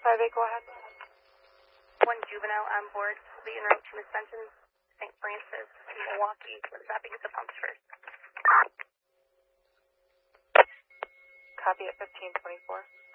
5-8, go ahead. One juvenile on board will be en route to Miss Benton's, St. Francis, in Milwaukee. We're stopping at the pumps first. Copy at 1524.